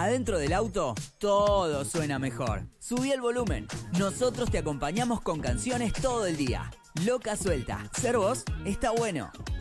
Adentro del auto, todo suena mejor. Subí el volumen. Nosotros te acompañamos con canciones todo el día. Loca Suelta. Ser vos está bueno.